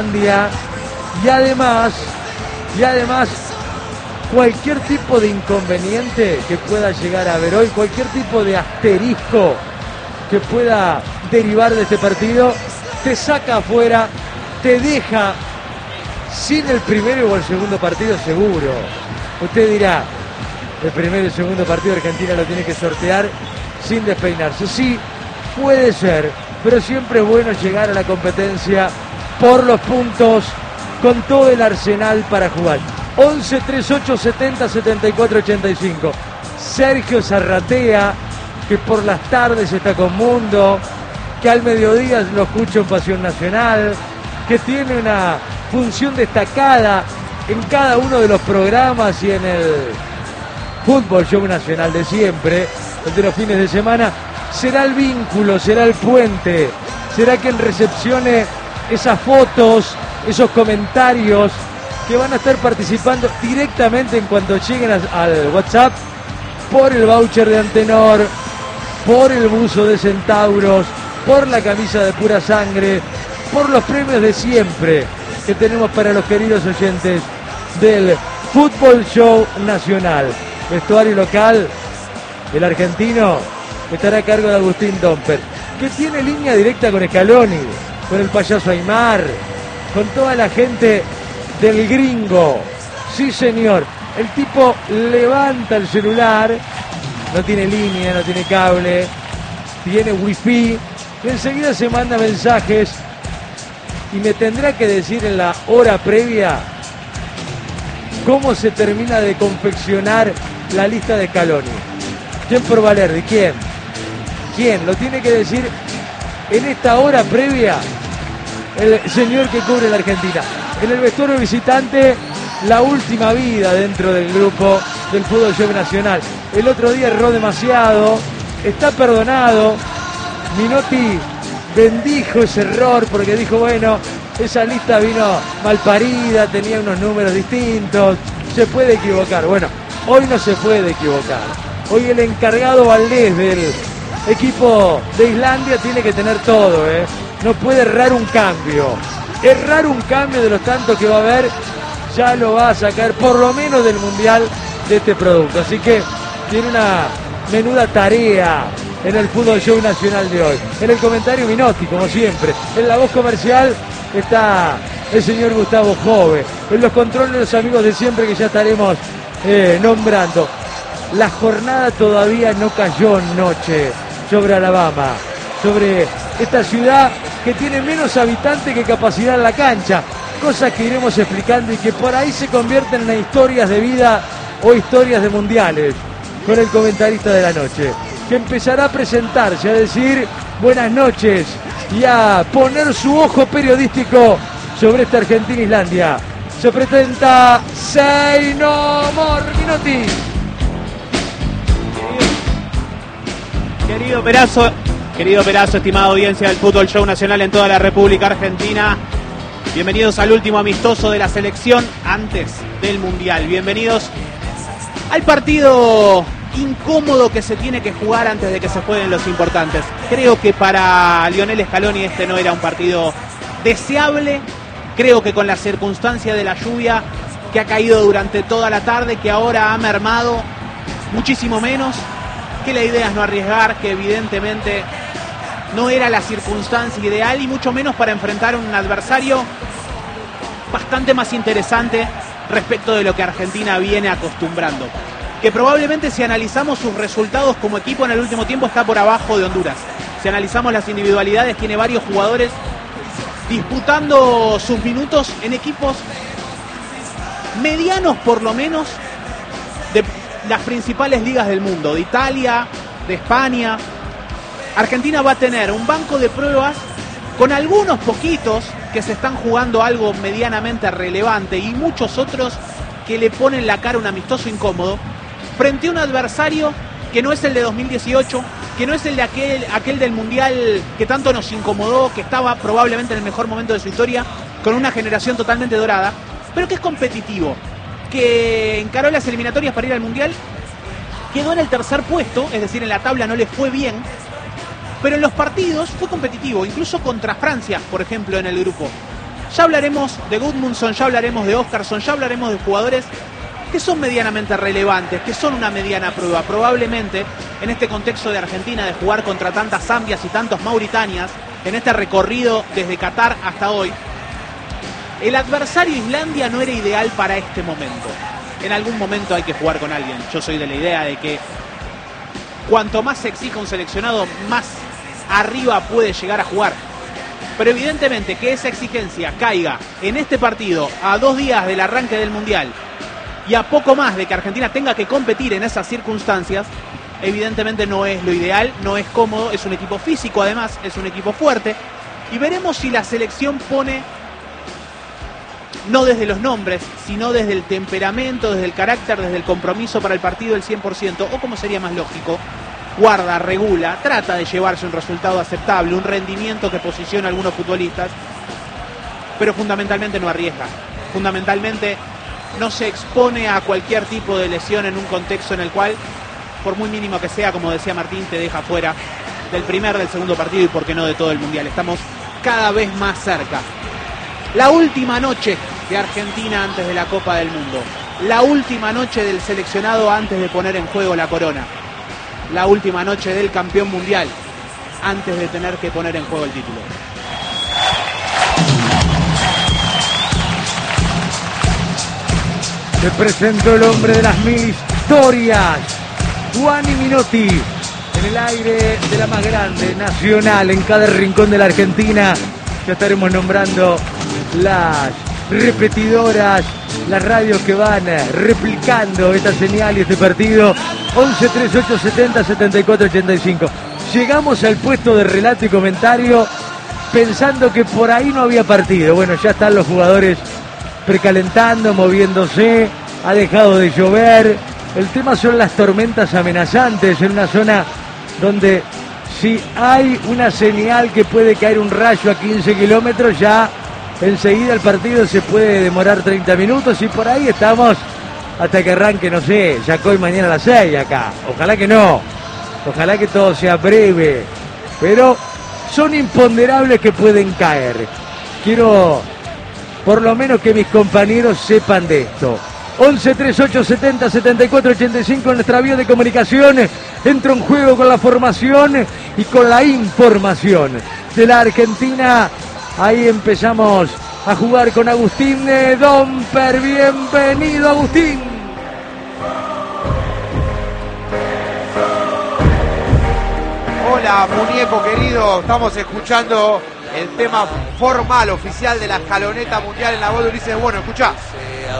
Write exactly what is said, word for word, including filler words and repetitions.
Y además, y además, cualquier tipo de inconveniente que pueda llegar a haber hoy, cualquier tipo de asterisco que pueda derivar de este partido, te saca afuera, te deja sin el primero o el segundo partido seguro. Usted dirá, el primero y el segundo partido de Argentina lo tiene que sortear sin despeinarse. Sí, puede ser, pero siempre es bueno llegar a la competencia por los puntos, con todo el arsenal para jugar. once, treinta y ocho, setenta, setenta y cuatro, ochenta y cinco. Sergio Zarratea, que por las tardes está con Mundo, que al mediodía lo escucha en Pasión Nacional, que tiene una función destacada en cada uno de los programas y en el Fútbol Show Nacional de siempre, el de los fines de semana, será el vínculo, será el puente, será quien recepcione esas fotos, esos comentarios que van a estar participando directamente en cuanto lleguen a, al WhatsApp, por el voucher de Antenor, por el buzo de Centauros, por la camisa de Pura Sangre, por los premios de siempre que tenemos para los queridos oyentes del Fútbol Show Nacional. Vestuario local, el argentino estará a cargo de Agustín Domper, que tiene línea directa con Scaloni, con el payaso Aymar, con toda la gente del gringo. Sí, señor, el tipo levanta el celular, no tiene línea, no tiene cable, tiene wifi, y enseguida se manda mensajes y me tendrá que decir en la hora previa cómo se termina de confeccionar la lista de Scaloni. ¿Quién por Valerdi? ¿Quién? ¿Quién? Lo tiene que decir en esta hora previa el señor que cubre la Argentina. En el vestuario visitante, la última vida dentro del grupo del Fútbol Show Nacional. El otro día erró demasiado, está perdonado. Minotti bendijo ese error porque dijo, bueno, esa lista vino mal parida, tenía unos números distintos, se puede equivocar. Bueno, hoy no se puede equivocar. Hoy el encargado Valdés del equipo de Islandia tiene que tener todo, ¿eh? No puede errar un cambio. Errar un cambio de los tantos que va a haber, ya lo va a sacar por lo menos del Mundial de este producto. Así que tiene una menuda tarea en el Fútbol Show Nacional de hoy. En el comentario Minotti, como siempre. En la voz comercial está el señor Gustavo Jove. En los controles los amigos de siempre que ya estaremos eh, nombrando. La jornada todavía no cayó en noche sobre Alabama, sobre esta ciudad que tiene menos habitantes que capacidad en la cancha, cosas que iremos explicando y que por ahí se convierten en historias de vida o historias de mundiales, con el comentarista de la noche, que empezará a presentarse, a decir buenas noches y a poner su ojo periodístico sobre esta Argentina-Islandia. Se presenta Say No More Minotti. Querido Perazo, querido Perazo, estimada audiencia del Fútbol Show Nacional en toda la República Argentina, bienvenidos al último amistoso de la selección antes del Mundial. Bienvenidos al partido incómodo que se tiene que jugar antes de que se jueguen los importantes. Creo que para Lionel Scaloni este no era un partido deseable. Creo que con la circunstancia de la lluvia que ha caído durante toda la tarde, que ahora ha mermado muchísimo menos, que la idea es no arriesgar, que evidentemente no era la circunstancia ideal y mucho menos para enfrentar a un adversario bastante más interesante respecto de lo que Argentina viene acostumbrando, que probablemente si analizamos sus resultados como equipo en el último tiempo está por abajo de Honduras. Si analizamos las individualidades, tiene varios jugadores disputando sus minutos en equipos medianos por lo menos de las principales ligas del mundo, de Italia, de España. Argentina va a tener un banco de pruebas con algunos poquitos que se están jugando algo medianamente relevante y muchos otros que le ponen la cara a un amistoso incómodo frente a un adversario que no es el de dos mil dieciocho, que no es el de aquel, aquel del Mundial que tanto nos incomodó, que estaba probablemente en el mejor momento de su historia, con una generación totalmente dorada, pero que es competitivo, que encaró las eliminatorias para ir al Mundial, quedó en el tercer puesto, es decir, en la tabla no le fue bien, pero en los partidos fue competitivo, incluso contra Francia, por ejemplo, en el grupo. Ya hablaremos de Gudmundsson, ya hablaremos de Óskarsson, ya hablaremos de jugadores que son medianamente relevantes, que son una mediana prueba. Probablemente en este contexto de Argentina, de jugar contra tantas Zambias y tantos Mauritanias, en este recorrido desde Qatar hasta hoy, el adversario Islandia no era ideal para este momento. En algún momento hay que jugar con alguien. Yo soy de la idea de que cuanto más se exija un seleccionado, más arriba puede llegar a jugar. Pero evidentemente que esa exigencia caiga en este partido a dos días del arranque del Mundial y a poco más de que Argentina tenga que competir en esas circunstancias, evidentemente no es lo ideal, no es cómodo, es un equipo físico además, es un equipo fuerte, y veremos si la selección pone, no desde los nombres, sino desde el temperamento, desde el carácter, desde el compromiso para el partido el cien por ciento, o como sería más lógico, guarda, regula, trata de llevarse un resultado aceptable, un rendimiento que posiciona a algunos futbolistas, pero fundamentalmente no arriesga, fundamentalmente no se expone a cualquier tipo de lesión en un contexto en el cual, por muy mínimo que sea, como decía Martín, te deja fuera del primer, del segundo partido y por qué no de todo el Mundial. Estamos cada vez más cerca. La última noche de Argentina antes de la Copa del Mundo. La última noche del seleccionado antes de poner en juego la corona. La última noche del campeón mundial antes de tener que poner en juego el título. Te presento el hombre de las mil historias, Juani Minotti, en el aire de la más grande, nacional, en cada rincón de la Argentina. Ya estaremos nombrando las repetidoras, las radios que van replicando esta señal y este partido. Once treinta y ocho setenta setenta y cuatro ochenta y cinco. Llegamos al puesto de relato y comentario pensando que por ahí no había partido. Bueno, ya están los jugadores precalentando, moviéndose, ha dejado de llover. El tema son las tormentas amenazantes en una zona donde si hay una señal que puede caer un rayo a quince kilómetros, ya enseguida el partido se puede demorar treinta minutos y por ahí estamos hasta que arranque, no sé, Yacoy mañana a las seis acá. Ojalá que no, ojalá que todo sea breve, pero son imponderables que pueden caer. Quiero por lo menos que mis compañeros sepan de esto. Once treinta y ocho setenta setenta y cuatro ochenta y cinco en nuestra vía de comunicación. Entro en juego con la formación y con la información de la Argentina. Ahí empezamos a jugar con Agustín Domper. Bienvenido, Agustín. Hola, muñeco querido. Estamos escuchando el tema formal, oficial de la escaloneta mundial en la voz de Ulises Bueno. Escuchá.